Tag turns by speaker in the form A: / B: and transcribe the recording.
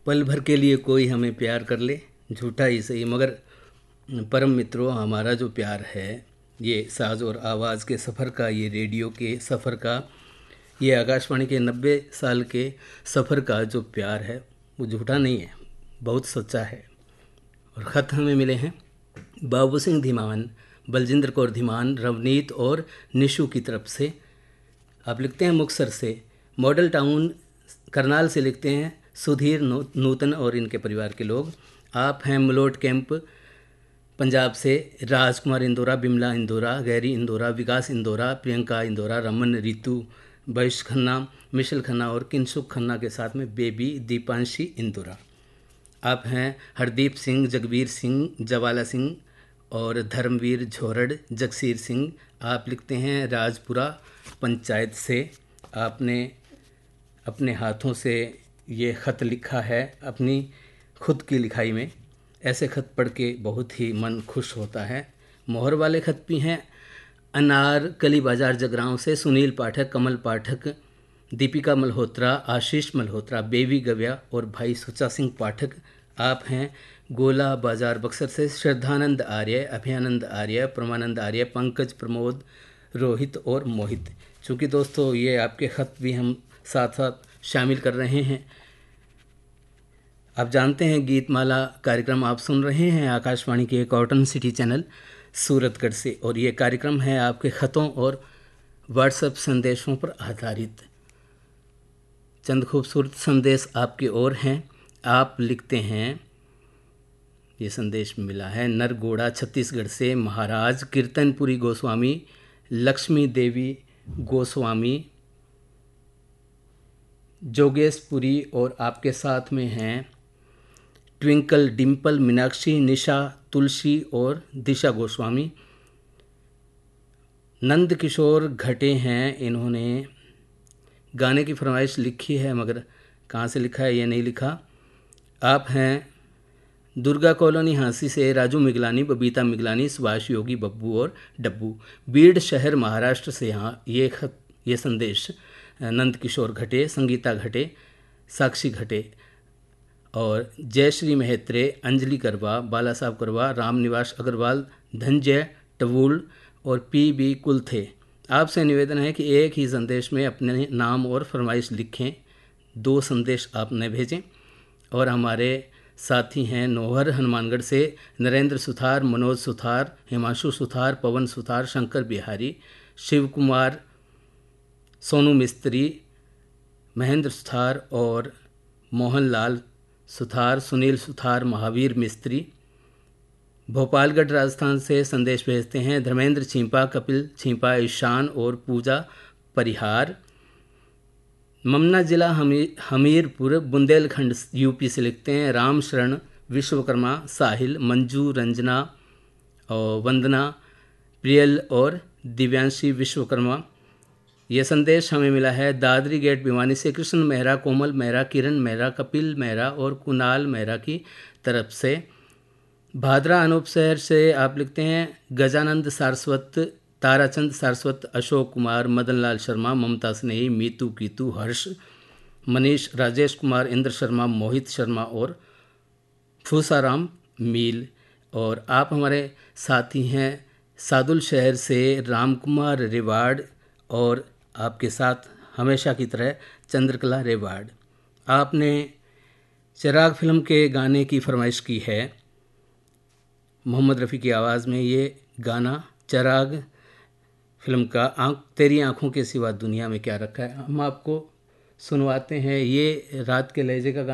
A: पल भर के लिए कोई हमें प्यार कर ले, झूठा ही सही मगर परम मित्रों, हमारा जो प्यार है ये साज और आवाज़ के सफ़र का, ये रेडियो के सफ़र का, ये आकाशवाणी के 90 साल के सफ़र का जो प्यार है वो झूठा नहीं है, बहुत सच्चा है। और ख़त हमें मिले हैं बाबू सिंह धीमान, बलजिंदर कौर धीमान, रवनीत और निशु की तरफ से। आप लिखते हैं मुक्तसर से, मॉडल टाउन करनाल से लिखते हैं सुधीर नूतन और इनके परिवार के लोग। आप हैं मलोट कैंप पंजाब से, राजकुमार इंदौरा, बिमला इंदौरा, गैरी इंदौरा, विकास इंदौरा, प्रियंका इंदौरा, रमन, रितु, बैश खन्ना, मिशल खन्ना और किंसुक खन्ना के साथ में बेबी दीपांशी इंदौरा। आप हैं हरदीप सिंह, जगबीर सिंह, जवाला सिंह और धर्मवीर झोरड़, जगसीर सिंह। आप लिखते हैं राजपुरा पंचायत से। आपने अपने हाथों से ये ख़त लिखा है अपनी खुद की लिखाई में। ऐसे ख़त पढ़ के बहुत ही मन खुश होता है। मोहर वाले ख़त भी हैं अनारकली बाज़ार जगरांव से, सुनील पाठक, कमल पाठक, दीपिका मल्होत्रा, आशीष मल्होत्रा, बेबी गव्या और भाई सुचा सिंह पाठक। आप हैं गोला बाज़ार बक्सर से, श्रद्धानंद आर्य, अभयानंद आर्य, परमानंद आर्य, पंकज, प्रमोद, रोहित और मोहित। चूँकि दोस्तों ये आपके ख़त भी हम साथ साथ शामिल कर रहे हैं। आप जानते हैं गीतमाला कार्यक्रम आप सुन रहे हैं आकाशवाणी के कॉटन सिटी चैनल सूरतगढ़ से, और ये कार्यक्रम है आपके ख़तों और व्हाट्सएप संदेशों पर आधारित। चंद खूबसूरत संदेश आपकी ओर हैं। आप लिखते हैं, ये संदेश मिला है नरगोड़ा छत्तीसगढ़ से, महाराज कीर्तनपुरी गोस्वामी, लक्ष्मी देवी गोस्वामी, जोगेशपुरी, और आपके साथ में हैं ट्विंकल, डिम्पल, मीनाक्षी, निशा, तुलसी और दिशा गोस्वामी। नंद किशोर घटे हैं, इन्होंने गाने की फरमाइश लिखी है मगर कहाँ से लिखा है ये नहीं लिखा। आप हैं दुर्गा कॉलोनी हांसी से, राजू मिगलानी, बबीता मिगलानी, सुभाष योगी, बब्बू और डब्बू, बीड़ शहर महाराष्ट्र से। यहाँ ये संदेश नंद किशोर घटे, संगीता घटे, साक्षी घटे और जयश्री मेहत्रे, अंजलि करवा, बाला साहब करवा, रामनिवास अग्रवाल, धनजय टवूल और पी.बी. कुलथे। आपसे निवेदन है कि एक ही संदेश में अपने नाम और फरमाइश लिखें। 2 संदेश आपने भेजें। और हमारे साथी हैं नौहर हनुमानगढ़ से, नरेंद्र सुथार, मनोज सुथार, हिमांशु सुथार, पवन सुथार, शंकर बिहारी, शिव कुमार, सोनू मिस्त्री, महेंद्र सुथार और मोहनलाल सुथार, सुनील सुथार, महावीर मिस्त्री। भोपालगढ़ राजस्थान से संदेश भेजते हैं धर्मेंद्र छिंपा, कपिल छिंपा, ईशान और पूजा परिहार। ममना जिला हमीरपुर बुंदेलखंड यूपी से लिखते हैं राम शरण विश्वकर्मा, साहिल, मंजू, रंजना और वंदना, प्रियल और दिव्यांशी विश्वकर्मा। ये संदेश हमें मिला है दादरी गेट भिवानी से, कृष्ण मेहरा, कोमल मेहरा, किरण मेहरा, कपिल मेहरा और कुणाल मेहरा की तरफ से। भादरा अनूप शहर से आप लिखते हैं गजानंद सारस्वत, ताराचंद सारस्वत, अशोक कुमार, मदनलाल शर्मा, ममता स्नेही, मीतू कीतू, हर्ष, मनीष, राजेश कुमार, इंद्र शर्मा, मोहित शर्मा और फूसाराम मील। और आप हमारे साथी हैं सादुल शहर से राम कुमार रेवाड़, और आपके साथ हमेशा की तरह चंद्रकला रेवाड़। आपने चिराग फिल्म के गाने की फरमाइश की है मोहम्मद रफ़ी की आवाज़ में। ये गाना चिराग फिल्म का तेरी आँखों के सिवा दुनिया में क्या रखा है, हम आपको सुनवाते हैं। ये रात के लहजे का गाना